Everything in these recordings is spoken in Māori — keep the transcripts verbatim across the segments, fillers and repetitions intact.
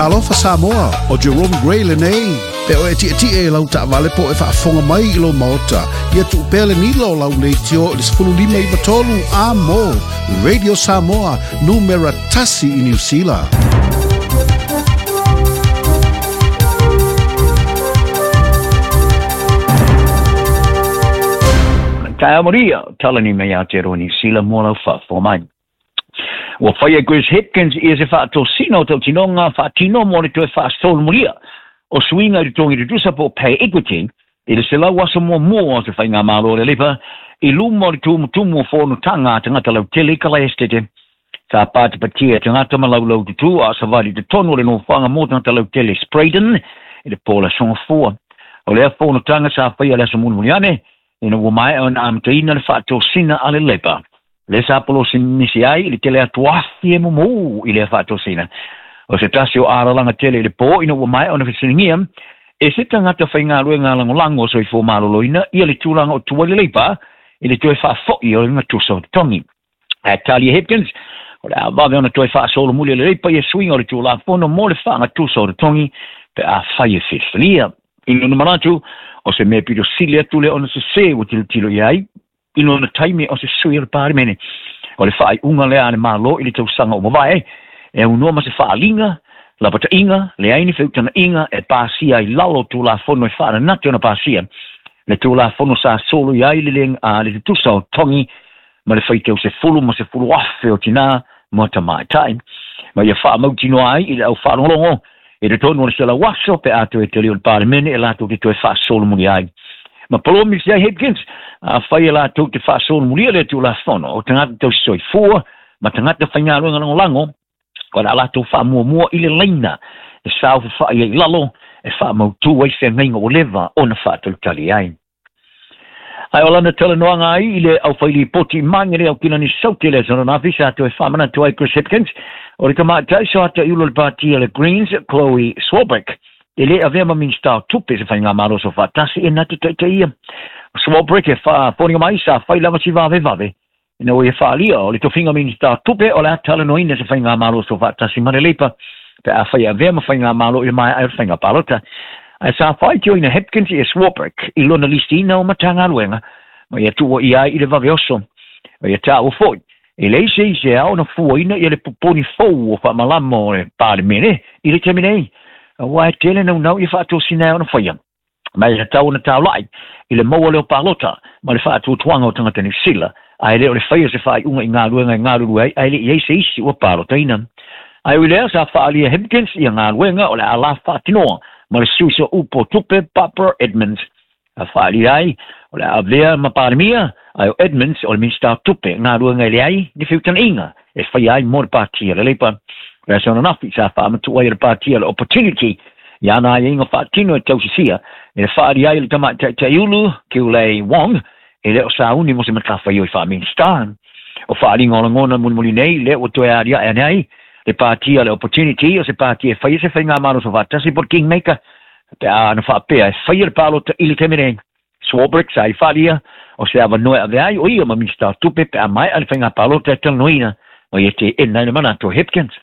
Alofa Samoa o Jerome Gray le nei pe o eti eti e lau ta vale po e fa fonga mai i lo maota ia tu pele ni lo lau le tio le sfulu lima i batolu a mo Radio Samoa numera tasi i New Zealand. Kaya Maria talani me ya te ro New Zealand mo lau fa fo mai. Wa faya Chris Hipkins is e fa to sino to tinonga fa tino mo to fa sol mulia o swinga de tongi de dusa po pay equity ele se la wasa mo mo to fa nga malo le lipa i lumo to to mo fo no tanga tanga tala tele kala estete sa pat patia tanga to malo lo tu a sa vali de tono le no fanga mo tanga tala tele Sprayden ele pola son fo o le fo no tanga sa fa ya so mo muliane ina wo mai on am tina fa to sina ale lipa le sapolo sinisiai le tele atuafi e mo ile fatto sina o se tasio ara langa tele le po ina wo mai ona fisingiam e se tanga ta fainga lo nga lango lango so i fo malo loina ia le tulanga o tuale leipa ile toe fa fo i o nga tuso tongi a Talia Hipkins o la va ona toe fa solo muli le leipa e swing o le tula fo no mo le fa nga tuso tongi pe a faie fislia ino no manatu o se me pido silia tule ona se se o tilo tilo iai ino na taimi o se sui al pari mene o le fai unga le ane malo ili tau sanga o mawai e unua ma se faa linga la pata inga le aini feutana inga e pasia i lalo tu la fono e faa nati ona pasia le tu la fono sa solo i aile leng a le tusa o tongi ma le fai tau se fulu ma se fulu afe o tina ma ta mai time ma ia faa mautino ai ili au faa longo e le tonu o se la waso pe ato e te leo le pari mene e lato te tu e faa solo muni ai ma polo mi sia Hipkins a fai la tu te fa sol mulia le tu la fono o tanga te soi fu ma tanga te fanga lo ngalo lango ko la tu fa mo mo ile leina e sa fa ia lalo e fa mo tu wai se ngai o leva ona fa tu tali ai ai ola na tele no ai ile au fai li poti mangere au kina ni sautele so na visa tu e fa mana tu ai Chris Hipkins o le kama tai so ata iulo le party le Greens Chloe Swarbrick ele aveva min sta tupe se fai malo so fa tasi e natu te te ia Swarbrick e fa poni mai sa fai lava si va vave ina o e fa lia o le to finga min sta tupe o la tala no ina se fai malo so fa tasi marelepa pe a fai aveva fai malo e mai ai fai palota ai sa fai tio ina Hipkins e Swarbrick i lona listina o matanga luenga ma ia tu o ia i le vave oso o ia ta o foi e lei se se a ona fu ina ia le poni fo o fa malamo e pale mene i le terminei wa tele no no if atu sina ona foia mai ta ona ta lai ile mo le palota ma le fa atu twanga o tanga tani sila ai le le faia se fa unga nga luenga nga lu ai ai le se isi o palota ina ai le sa fa ali Hipkins ia nga luenga o le ala fa tino ma le suso upo tupe Papa Edmonds a fa ali ai o le avea ma parmia ai Edmonds o le minsta tupe nga luenga le ai ni fiutan inga e fa ai mor partia le lepa Rasa ona nafi sa fa matu ai le partia le opportunity ya na inga fa tino te usia e fa ri ai le tama te te ulu ki le wong e le sa uni mo se mata fa yo fa min stan o fa ri ngona ngona mun mun nei le o to ya ya nei le partia le opportunity o se partia fa se fa nga mano so fa tasi por kingmaker te ana fa pe fa ir palo te ili temene Swarbrick sai fa dia o se ava no ai o ia ma min sta tu pe a mai al fa nga palo te tel noina o ye te en na mana to Hipkins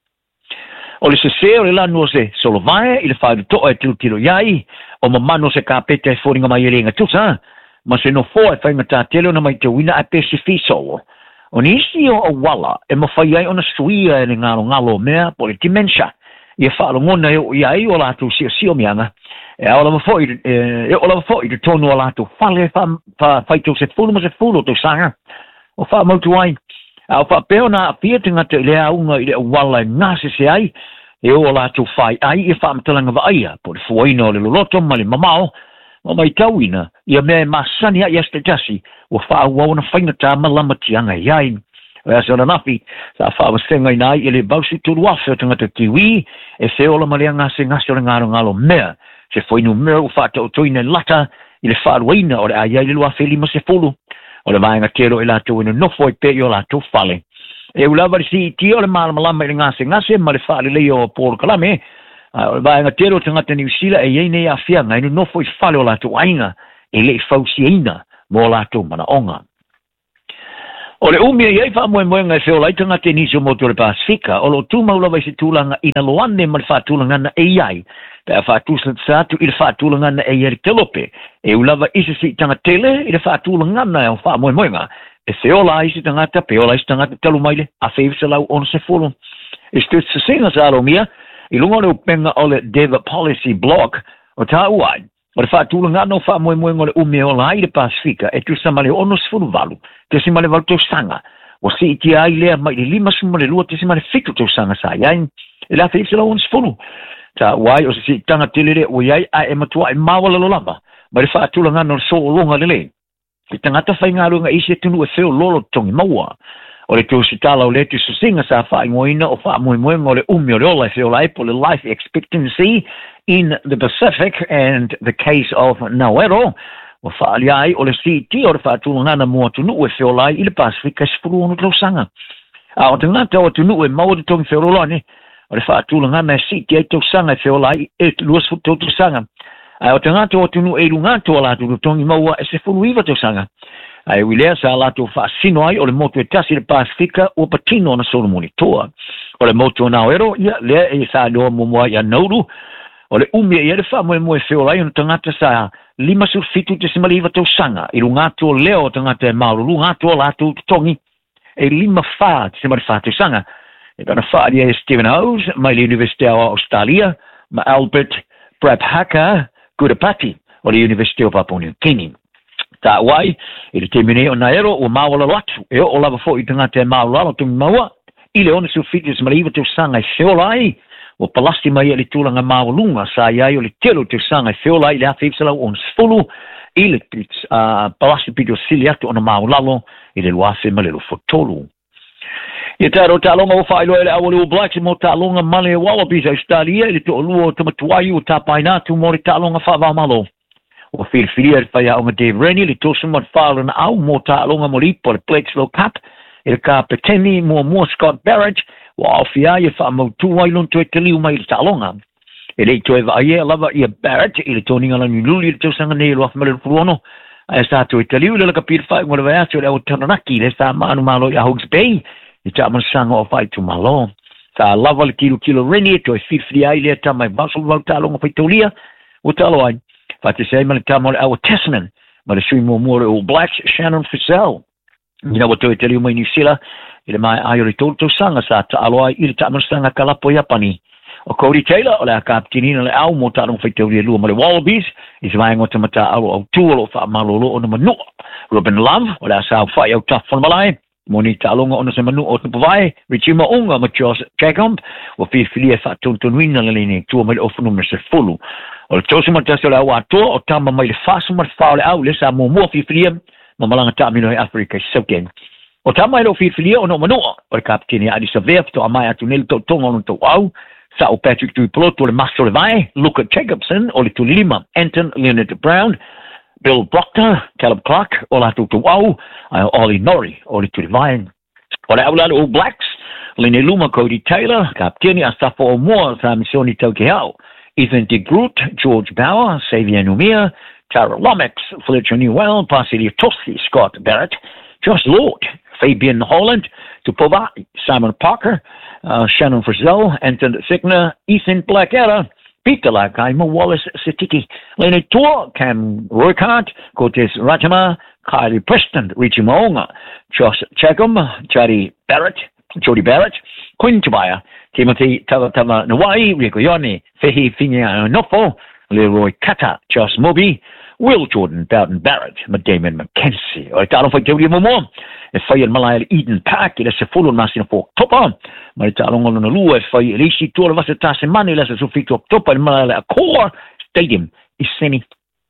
o le se se o le lano se solo vai il fa to e tu tiro iai o mamano se kapete foringa mai ringa tu sa ma se no fo e fa ngata tele na mai te wina a pesifiso o nisi o wala e mo fa iai ona suia e ngalo ngalo mea po le dimensha ia fa lo ngona iai o la tu si si o mianga e ola mo fo e ola mo fo i to no la tu fale fa fa fa tu se fulo mo se fulo tu sanga o fa mo tu ai au fa peona pia tinga te le aunga i le wala ngase se ai e o la tu fai ai e fa mtalanga va ia por fuino le loto mali mamao o mai tauina ia me masani ia ste tasi o fa wa na faina ta malama tianga ia e so na nafi sa fa wasenga ina i le bausi tu wafe tinga te tiwi e se ola mali ngase ngase o ngaro ngalo me se foi no meu fa to toina lata i le fa waina o ai ia le wafe lima se fulu o le vainga tero e la tu ino no foi pe yo la tu fale e u lava si ti o le mal malama i ngase ngase ma le fale le yo por kalame o le vainga tero tanga te New Zealand e ye ne afia ngai no foi fale o la tu ainga e le fausiina mo la tu mana onga O le umi e fa mo mo nga se o lai tanga te niso mo le Pasifika o lo tu maula vai se tulanga ina loane ma fa tulanga na A I pe fa tu sa tu il fa tulanga na e telope e ulava isi si tanga tele i fa tulanga na fa mo mo nga e se o lai si tanga ta pe o lai si tanga telu maile a fe se lau on se fulu e stu se singa sa lo mia i lunga le penga o le Deva Policy Block o ta uai o le fa tulanga no fa mo mo le umi o lai le Pasifika e tu sa male ono se fulu valu te si male valto sanga o si ti ai le mai le lima suma le lua te si male fitu to sanga sa yain e la fe se la ons fulu ta wai o si tanga telere o yai a e matua e mawala lo lava ma le fa tulanga no so longa le le te tanga ta fai ngalo nga isi tunu e feo lolo tongi maua o le tu si tala o le tu su singa sa fa ingoina o fa mo mo ngole umi o le ola feo lai po le life expectancy in the Pacific and the case of Nauero o fa aliai o le C T o le fa tulanga na mo tunu e feo lai i le Pasifika spuru ono tlo sanga a o tanga ta o tunu e mau de tongi feo lolo ne o le fa tulanga na C T e to sanga feo lai e luas fu to sanga ai o tanga to tunu e lunga to la tu tongi maua e se fulu iva to sanga ai wile sa la to fa sino ai o le moto e tasi le Pasifika o patino na solo monitor o le moto na ero ia le e sa do mo mo ya nodu o le umi e le fa mo mo e feo lai o tanga ta sa lima su fitu te simali iva to sanga i lunga to leo tanga te maulu lunga to la tu tongi e lima fa te simali fa to sanga e dana fa dia Stephen Howes mai le Università Australia ma Albert Prabhakar Gudapati o le University of Papua New Guinea. Ta wai, i le temine o naero o mawala latu, e o lava fo i tanga te mawala tu maua, i le ona su fitis mariva tu sanga i feolai, o palasti mai le tulanga mawalunga, sa iai o le telo tu sanga i feolai, le afifsala o sfulu, i le uh, palasti pito siliatu o na mawalalo, i le luafe ma le lo fotolu. Ia taro talonga o whaelo ele awale o Blacks mo talonga male Wallabies Australia ele to luo to matuai o tapaina tu mo talonga whawa malo. O fil filia whaia o Dave Rennie le to sumar whaala na au mo talonga mo lipo le Bledisloe Cup ele ka peteni mo mo Scott Barrett wa awhia ia wha mo tuai lon to e te liu mai le talonga. Ele to e vaia lava ia Barrett ele to ninga lani luli le to sanga ne lo afmele le puruono. Aia sa to e te liu le laka pir whaia ngore vai ato le au Taranaki le sa maanu malo i a Hawke's Bay. I ta man sanga o fai tu malo ta lava le kilo kilo reni to e fifty ai le ta mai basel va ta longa fai tolia o talo ai fa te sei man ta mo au Tasman ma le sui mo mo o Blacks Shannon Fissell you know what to tell you mai ni sila ile mai ai ri to sanga sa ta alo ai ile ta man sanga kala po Japani o Cody Taylor o le kaptenina le au mo ta longa fai tolia lu ma le Wallabies is vai ngota mata au tu lo fa malolo o na manu Robin Love o le sa fai au ta fon malai Monita alonga ona se manu o te pavai, Richie Maunga ma Josh Jacob, o fi filia fa tontun wina le lini, tua mai le ofunu me se fulu. O le tosu ma tasi o le awa toa, o tama mai le fasu ma fa o le au, le sa mua mua fi filia, ma malanga ta amino e Afrika i sauken. O tama mai le o fi filia o no manua, o le kapteni adi sa vef, to amai atu neli to tonga ono to au, sa o Patrick Tuipoloto o le maso le vai, Luca Jacobson, o le tulima, Anton Leonard Brown, Bill Proctor, Caleb Clark, o la tutu au, uh, Ollie Norrie, o le tulivine. O le aulala All Blacks, Lene Luma, Cody Taylor, kapteni a safo o mua sa misioni tau ke au. Ethan de Groot, George Bauer, Xavier Numia, Tara Lomax, Fletcher Newell, Pasilia Tosi, Scott Barrett, Josh Lord, Fabian Holland, Tupova, Simon Parker, uh, Shannon Frizzell, Anton Signer, Ethan Blackadder, Peter Lakai, Mo Wallace Sitiki, Leonard Tour, Cam Roykart, Cortez Ratama, Kylie Preston, Richie Maunga, Josh Chagum, Jody Barrett, Jody Barrett, Quinn Tobiah, Timothy Tavatama Nawai, Rico Yoni, Fehi Finia Nofo, Leroy Kata, Josh Moby, Will Jordan, Bowden Barrett, Damon McKenzie. O talo fa Jody Momo, e fai al Malaya Eden Park, e se fulu masina fo topa, ma le talo ngono na lua, e fai lisi tua vasa tase mani lasa su fitu topa, il Malaya Accor Stadium, i seni.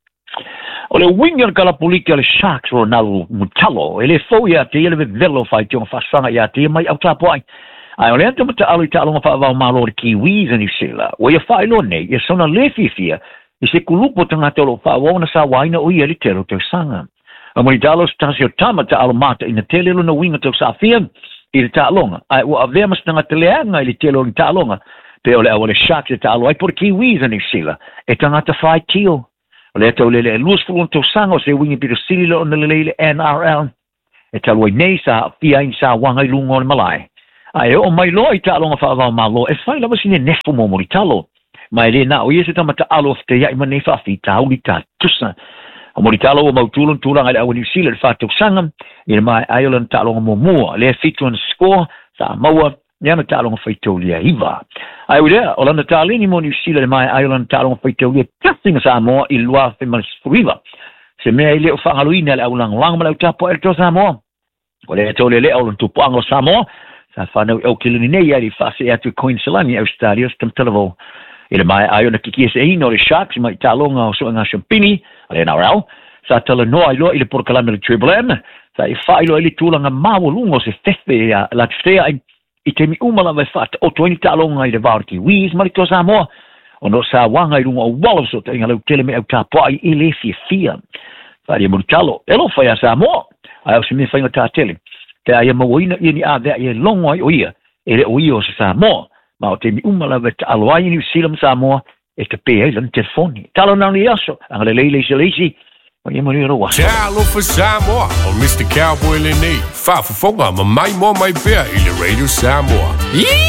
O le winga kala politi le Sharks Ronaldo Mutalo, e le foia te ele velo fai tionga fasanga ia te mai au tapo ai. Ai ole anta mata alu talo fa va malo le Kiwis ni sila. O ia fai lo nei, e sona le fifia. I se kulupo tanga te lo fa wona sa waina o ia le tero te sanga. A mo dalo stasio tama ta alo mata ina tele lo na winga te sa fia i le talonga. Ai o ave mas tanga te leanga i le tele lo talonga. Pe ole ole Sharks te alo ai por Kiwis ni sila. E tanga te fai tio. O le tau lele lus fulon tau sanga o se wingi pito sili lo na lele N R L. e talo i nei sa pia in sa wanga i lungo le malai ai o mai lo i talo nga fa va malo e fai lava sine nefo mo mo talo mai le na o yese tamata alo te ya i mane fa fi ta uli ta tusa o mo talo o mautulun tulang ai au New Zealand fa tu sangam i mai Ireland talo mo mo le fitu score sa maua Niana talong faitolia iva. Ai wea, o lana talini mo New Zealand mai Ireland talong faitolia tasing Samoa i lua femas riva. Se mea ile o whangaluina le au lang lang malau tapo e to Samoa. O le tole le au tupu anglo Samoa. Sa whanau au kilini nei ai whase e atu Queenslandi Australia stam talavo. Ile mai ai ona kiki se ino le Sharks mai talonga o soanga Champini, ale na rau. Sa tala noa ilo ile porkalana le Triple M. Sa i whailo ile tulanga mawulungo se fefe la tfea ai I te mi umala vai fata o toini talonga I le varti wiz mari to Samoa o no sa wanga I runga o wala so te inga lau tele me au tapai I le fia fia whare muru talo elo whai a Samoa ai au se me whainga tā tele te aia mawaina I ni a vea I longo ai o ia e le o ia o sa Samoa ma o te mi umala vai ta aloai New Zealand Samoa e te pe ai lan telefoni talo nang li aso anga le leile se leisi Ciao for Samoa o Mister Cowboy Lene. Fa for fonga ma mai mo mai bea I le Radio Samoa.